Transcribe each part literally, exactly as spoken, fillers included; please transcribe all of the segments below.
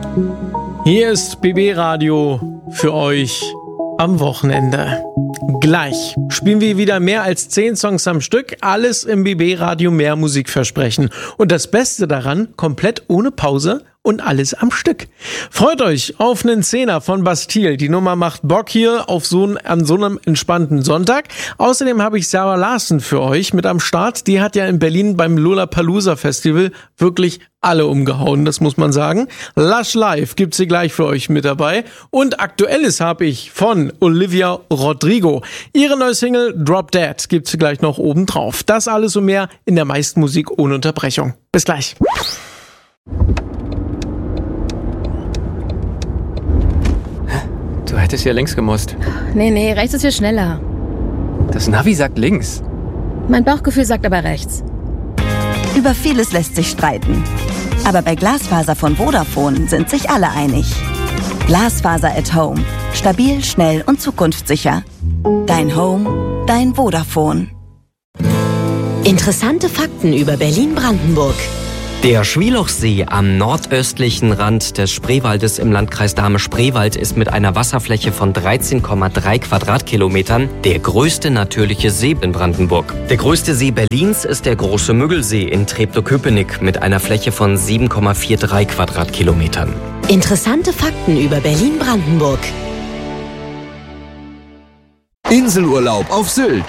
Hier ist B B Radio für euch am Wochenende. Gleich spielen wir wieder mehr als zehn Songs am Stück, alles im B B Radio mehr Musikversprechen. Und das Beste daran, komplett ohne Pause und alles am Stück. Freut euch auf einen Zehner von Bastille. Die Nummer macht Bock hier auf so einen, an so einem entspannten Sonntag. Außerdem habe ich Sarah Larsen für euch mit am Start. Die hat ja in Berlin beim Lollapalooza Festival wirklich alle umgehauen, das muss man sagen. Lush Live gibt's sie gleich für euch mit dabei. Und Aktuelles habe ich von Olivia Rodrigo. Ihre neue Single Drop Dead gibt's sie gleich noch oben drauf. Das alles und mehr in der meisten Musik ohne Unterbrechung. Bis gleich. Du hättest ja links gemusst. Nee, nee, rechts ist hier schneller. Das Navi sagt links. Mein Bauchgefühl sagt aber rechts. Über vieles lässt sich streiten. Aber bei Glasfaser von Vodafone sind sich alle einig. Glasfaser at Home. Stabil, schnell und zukunftssicher. Dein Home, dein Vodafone. Interessante Fakten über Berlin-Brandenburg. Der Schwielochsee am nordöstlichen Rand des Spreewaldes im Landkreis Dahme-Spreewald ist mit einer Wasserfläche von dreizehn Komma drei Quadratkilometern der größte natürliche See in Brandenburg. Der größte See Berlins ist der Große Müggelsee in Treptow-Köpenick mit einer Fläche von sieben Komma dreiundvierzig Quadratkilometern. Interessante Fakten über Berlin-Brandenburg. Inselurlaub auf Sylt.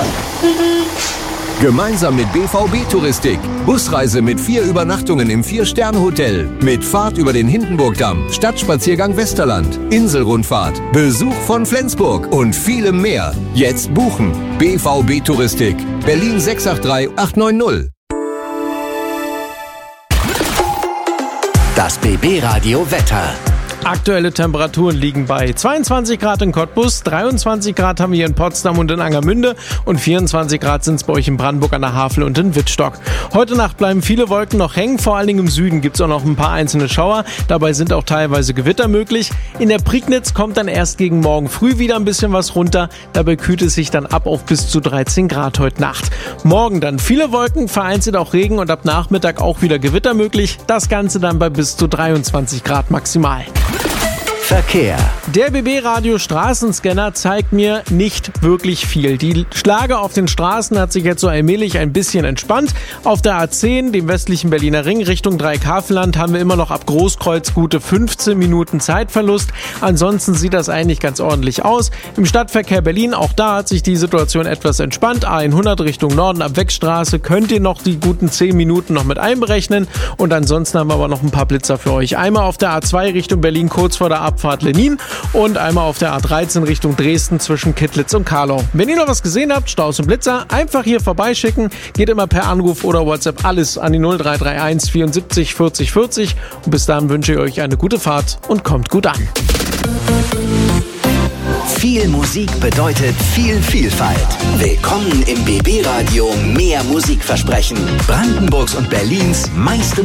Gemeinsam mit B V B Touristik. Busreise mit vier Übernachtungen im Vier-Sterne-Hotel. Mit Fahrt über den Hindenburgdamm, Stadtspaziergang Westerland, Inselrundfahrt, Besuch von Flensburg und vielem mehr. Jetzt buchen. B V B Touristik. Berlin sechs acht drei acht neun null. Das B B Radio Wetter. Aktuelle Temperaturen liegen bei zweiundzwanzig Grad in Cottbus, dreiundzwanzig Grad haben wir hier in Potsdam und in Angermünde und vierundzwanzig Grad sind es bei euch in Brandenburg an der Havel und in Wittstock. Heute Nacht bleiben viele Wolken noch hängen, vor allen Dingen im Süden gibt es auch noch ein paar einzelne Schauer, dabei sind auch teilweise Gewitter möglich. In der Prignitz kommt dann erst gegen morgen früh wieder ein bisschen was runter, dabei kühlt es sich dann ab auf bis zu dreizehn Grad heute Nacht. Morgen dann viele Wolken, vereinzelt auch Regen und ab Nachmittag auch wieder Gewitter möglich, das Ganze dann bei bis zu dreiundzwanzig Grad maximal. Verkehr. Der B B Radio Straßenscanner zeigt mir nicht wirklich viel. Die Lage auf den Straßen hat sich jetzt so allmählich ein bisschen entspannt. Auf der A zehn, dem westlichen Berliner Ring, Richtung Dreieckhavelland, haben wir immer noch ab Großkreuz gute fünfzehn Minuten Zeitverlust. Ansonsten sieht das eigentlich ganz ordentlich aus. Im Stadtverkehr Berlin, auch da hat sich die Situation etwas entspannt. A hundert Richtung Norden ab Weckstraße könnt ihr noch die guten zehn Minuten noch mit einberechnen. Und ansonsten haben wir aber noch ein paar Blitzer für euch. Einmal auf der A zwei Richtung Berlin kurz vor der Abfahrt Lenin und einmal auf der A dreizehn Richtung Dresden zwischen Kittlitz und Karlau. Wenn ihr noch was gesehen habt, Staus und Blitzer, einfach hier vorbeischicken. Geht immer per Anruf oder WhatsApp alles an die null drei drei eins vierundsiebzig vierzig vierzig. Und bis dahin wünsche ich euch eine gute Fahrt und kommt gut an. Viel Musik bedeutet viel Vielfalt. Willkommen im B B Radio mehr Musikversprechen. Brandenburgs und Berlins meiste